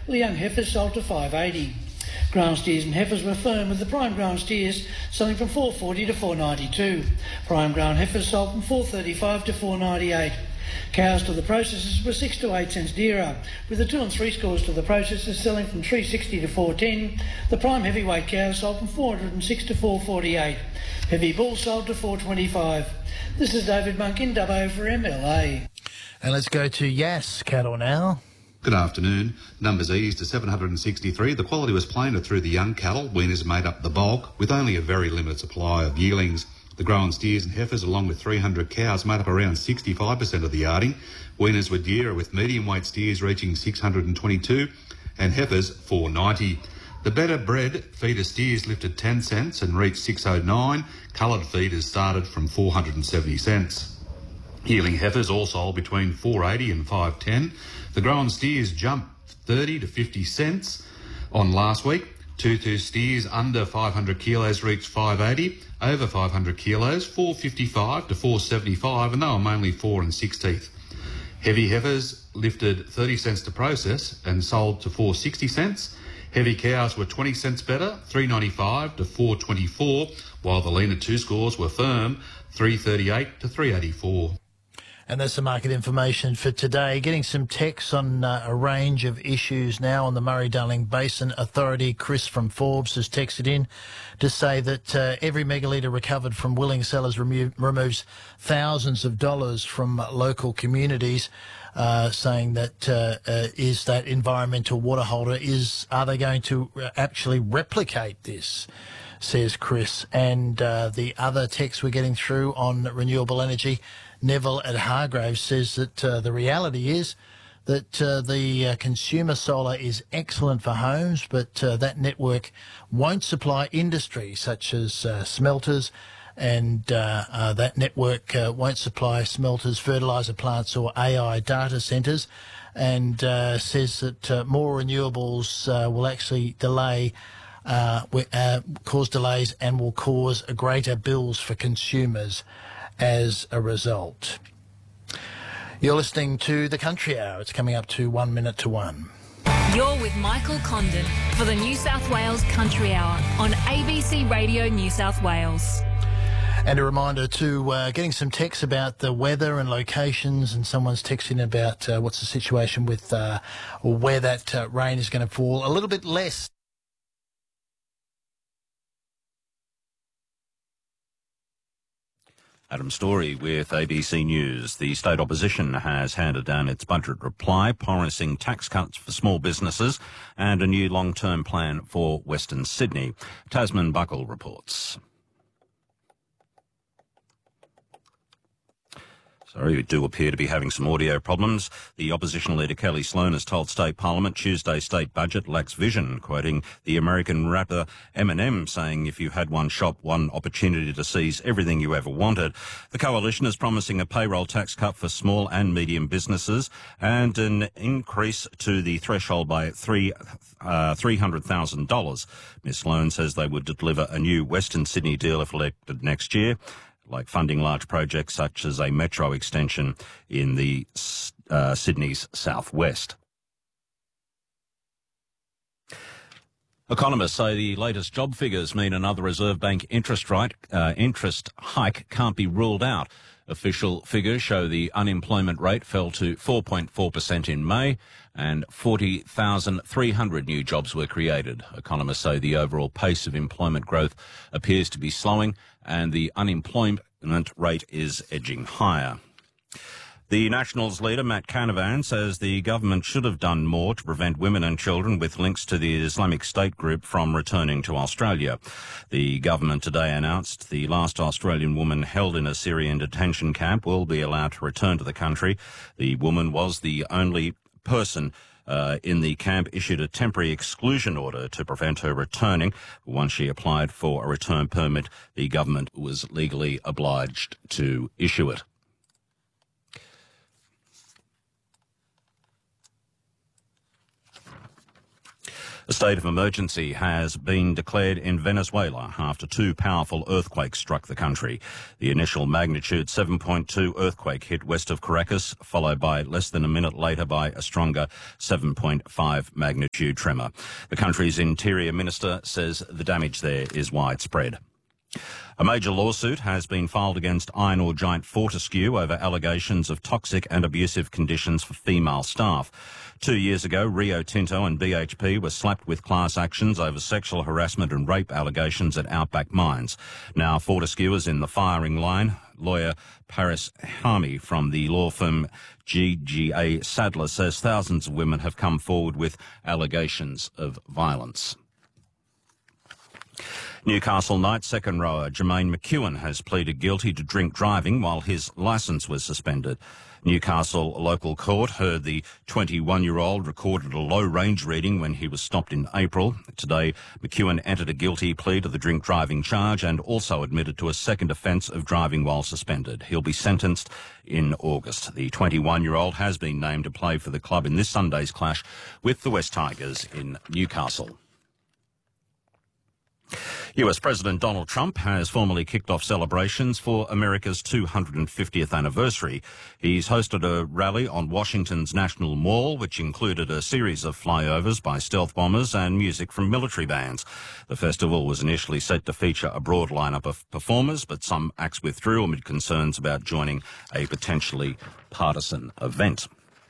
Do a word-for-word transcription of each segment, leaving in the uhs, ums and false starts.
The young heifers sold to five eighty. Ground steers and heifers were firm, with the prime ground steers selling from four forty to four ninety-two. Prime ground heifers sold from four thirty-five to four ninety-eight. Cows to the processors were six to eight cents dearer, with the two and three scores to the processors selling from three sixty to four ten. The prime heavyweight cows sold from four oh six to four forty-eight. Heavy bulls sold to four twenty-five. This is David Monk in Dubbo for M L A. And let's go to Yass cattle now. Good afternoon. Numbers eased to seven hundred sixty-three. The quality was plainer through the young cattle. Weaners made up the bulk, with only a very limited supply of yearlings. The grown steers and heifers, along with three hundred cows, made up around sixty-five percent of the yarding. Weaners were dearer, with medium weight steers reaching six hundred twenty-two and heifers four ninety. The better bred feeder steers lifted ten cents and reached six oh nine. Coloured feeders started from four hundred seventy cents. Yearling heifers all sold between four eighty and five ten. The grown steers jumped thirty to fifty cents on last week. Two-two steers under five hundred kilos reached five eighty. Over five hundred kilos, four fifty-five to four seventy-five, and they were mainly four and six teeth. Heavy heifers lifted thirty cents to process and sold to four sixty cents. Heavy cows were twenty cents better, three ninety-five to four twenty-four, while the leaner two scores were firm, three thirty-eight to three eighty-four. And that's the market information for today. Getting some texts on uh, a range of issues now on the Murray-Darling Basin Authority. Chris from Forbes has texted in to say that uh, every megalitre recovered from willing sellers remo- removes thousands of dollars from local communities, uh, saying that uh, uh, is that environmental water holder, is are they going to actually replicate this? Says Chris. And uh, the other text we're getting through on renewable energy, Neville at Hargrave says that uh, the reality is that uh, the uh, consumer solar is excellent for homes, but uh, that network won't supply industry such as uh, smelters, and uh, uh, that network uh, won't supply smelters, fertiliser plants or A I data centres, and uh, says that uh, more renewables uh, will actually delay Uh, uh, cause delays and will cause greater bills for consumers as a result. You're listening to The Country Hour. It's coming up to one minute to one. You're with Michael Condon for the New South Wales Country Hour on A B C Radio New South Wales. And a reminder to uh, getting some texts about the weather and locations, and someone's texting about uh, what's the situation with uh, where that uh, rain is going to fall. A little bit less. Adam Story with A B C News. The state opposition has handed down its budget reply, promising tax cuts for small businesses and a new long-term plan for Western Sydney. Tasman Buckle reports. Sorry, we do appear to be having some audio problems. The opposition leader Kelly Sloan has told State Parliament Tuesday's state budget lacks vision, quoting the American rapper Eminem, saying if you had one shot, one opportunity to seize everything you ever wanted. The coalition is promising a payroll tax cut for small and medium businesses and an increase to the threshold by three, uh, three hundred thousand dollars. Miz Sloan says they would deliver a new Western Sydney deal if elected next year, like funding large projects such as a metro extension in the uh, Sydney's southwest. Economists say the latest job figures mean another Reserve Bank interest rate uh, interest hike can't be ruled out. Official figures show the unemployment rate fell to four point four percent in May and forty thousand three hundred new jobs were created. Economists say the overall pace of employment growth appears to be slowing and the unemployment rate is edging higher. The Nationals leader, Matt Canavan, says the government should have done more to prevent women and children with links to the Islamic State group from returning to Australia. The government today announced the last Australian woman held in a Syrian detention camp will be allowed to return to the country. The woman was the only person Uh, in the camp issued a temporary exclusion order to prevent her returning. Once she applied for a return permit, the government was legally obliged to issue it. A state of emergency has been declared in Venezuela after two powerful earthquakes struck the country. The initial magnitude seven point two earthquake hit west of Caracas, followed by less than a minute later by a stronger seven point five magnitude tremor. The country's interior minister says the damage there is widespread. A major lawsuit has been filed against iron ore giant Fortescue over allegations of toxic and abusive conditions for female staff. Two years ago, Rio Tinto and B H P were slapped with class actions over sexual harassment and rape allegations at Outback Mines. Now Fortescue is in the firing line. Lawyer Paris Harmy from the law firm G G A Sadler says thousands of women have come forward with allegations of violence. Newcastle Knights second rower Jermaine McEwen has pleaded guilty to drink driving while his licence was suspended. Newcastle local court heard the twenty-one-year-old recorded a low range reading when he was stopped in April. Today, McEwen entered a guilty plea to the drink driving charge and also admitted to a second offence of driving while suspended. He'll be sentenced in August. The twenty-one-year-old has been named to play for the club in this Sunday's clash with the West Tigers in Newcastle. U S President Donald Trump has formally kicked off celebrations for America's two hundred fiftieth anniversary. He's hosted a rally on Washington's National Mall, which included a series of flyovers by stealth bombers and music from military bands. The festival was initially set to feature a broad lineup of performers, but some acts withdrew amid concerns about joining a potentially partisan event.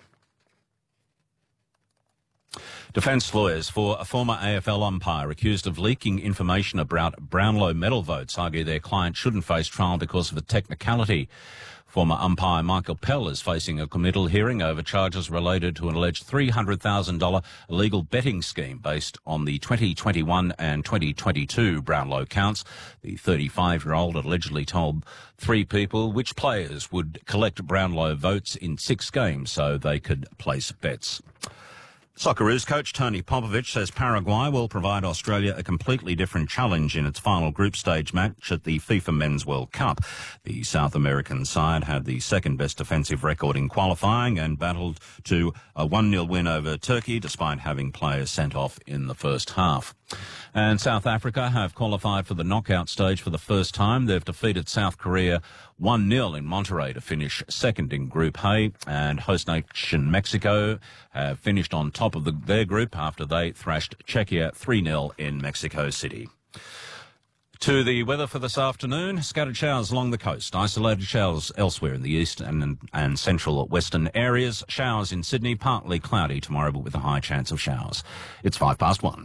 Defence lawyers for a former A F L umpire accused of leaking information about Brownlow medal votes argue their client shouldn't face trial because of a technicality. Former umpire Michael Pell is facing a committal hearing over charges related to an alleged three hundred thousand dollars illegal betting scheme based on the twenty twenty-one and twenty twenty-two Brownlow counts. The thirty-five-year-old allegedly told three people which players would collect Brownlow votes in six games so they could place bets. Socceroos coach Tony Popovich says Paraguay will provide Australia a completely different challenge in its final group stage match at the FIFA Men's World Cup. The South American side had the second best defensive record in qualifying and battled to a one nil win over Turkey despite having players sent off in the first half. And South Africa have qualified for the knockout stage for the first time. They've defeated South Korea one nil in Monterrey to finish second in Group A, and host nation Mexico have finished on top of the, their group after they thrashed Czechia three nil in Mexico City. To the weather for this afternoon, scattered showers along the coast, isolated showers elsewhere in the east and, and central western areas, showers in Sydney, partly cloudy tomorrow but with a high chance of showers. It's five past one.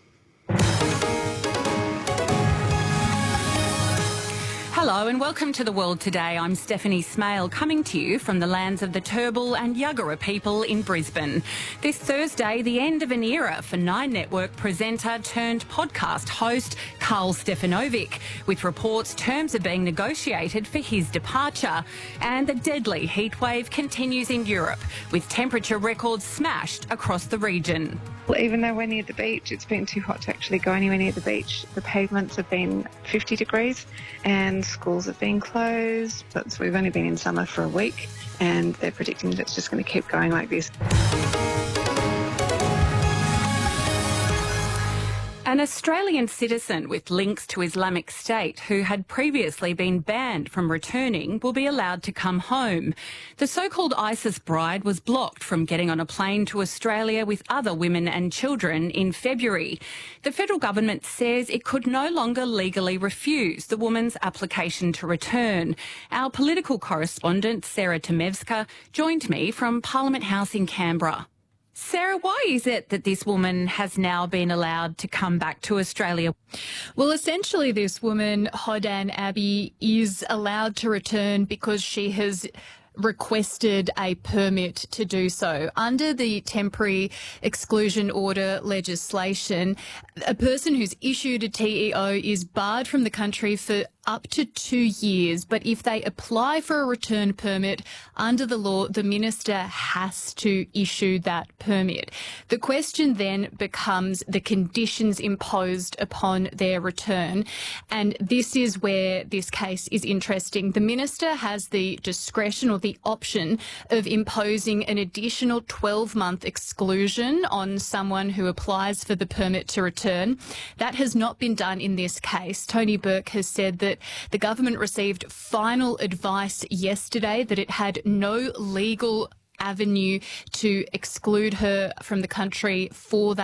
Hello and welcome to The World Today. I'm Stephanie Smale, coming to you from the lands of the Turrbal and Yuggera people in Brisbane. This Thursday, the end of an era for Nine Network presenter turned podcast host Karl Stefanovic, with reports terms are being negotiated for his departure. And the deadly heatwave continues in Europe, with temperature records smashed across the region. Well, even though we're near the beach, it's been too hot to actually go anywhere near the beach. The pavements have been fifty degrees and schools have been closed, but we've only been in summer for a week and they're predicting that it's just going to keep going like this. An Australian citizen with links to Islamic State who had previously been banned from returning will be allowed to come home. The so-called ISIS bride was blocked from getting on a plane to Australia with other women and children in February. The federal government says it could no longer legally refuse the woman's application to return. Our political correspondent Sarah Tomevska joined me from Parliament House in Canberra. Sarah, why is it that this woman has now been allowed to come back to Australia? Well, essentially, this woman, Hodan Abbey, is allowed to return because she has requested a permit to do so. Under the temporary exclusion order legislation, a person who's issued a T E O is barred from the country for up to two years, but if they apply for a return permit under the law, the minister has to issue that permit. The question then becomes the conditions imposed upon their return, and this is where this case is interesting. The minister has the discretion or the option of imposing an additional twelve-month exclusion on someone who applies for the permit to return. That has not been done in this case. Tony Burke has said that the government received final advice yesterday that it had no legal avenue to exclude her from the country for that